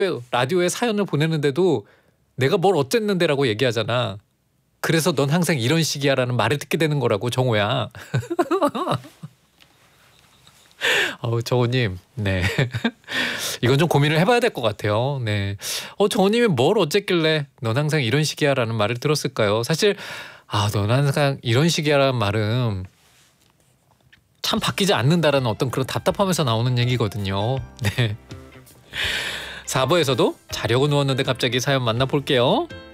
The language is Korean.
라디오에 사연을 보내는데도 내가 뭘 어쨌는데라고 얘기하잖아. 그래서 넌 항상 이런 식이야라는 말을 듣게 되는 거라고, 정호야. 정호님, 네. 이건 좀 고민을 해봐야 될 것 같아요. 네. 정호님이 뭘 어쨌길래 넌 항상 이런 식이야라는 말을 들었을까요? 사실 넌 항상 이런 식이야라는 말은 참 바뀌지 않는다라는 어떤 그런 답답함에서 나오는 얘기거든요. 네. 4부에서도 자려고 누웠는데 갑자기 사연 만나볼게요.